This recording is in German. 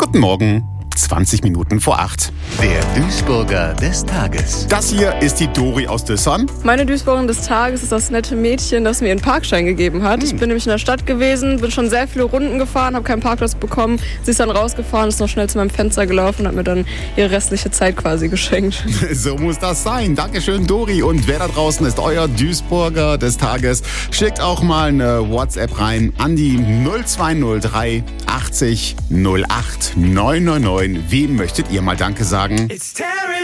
Guten Morgen, 20 Minuten vor 8. Der Duisburger des Tages. Das hier ist die Dori aus Düssern. Meine Duisburgerin des Tages ist das nette Mädchen, das mir ihren Parkschein gegeben hat. Ich bin nämlich in der Stadt gewesen, bin schon sehr viele Runden gefahren, habe keinen Parkplatz bekommen. Sie ist dann rausgefahren, ist noch schnell zu meinem Fenster gelaufen und hat mir dann ihre restliche Zeit quasi geschenkt. So muss das sein. Dankeschön, Dori. Und wer da draußen ist euer Duisburger des Tages? Schickt auch mal eine WhatsApp rein an die 0203 80 08 999. Wem möchtet ihr mal Danke sagen?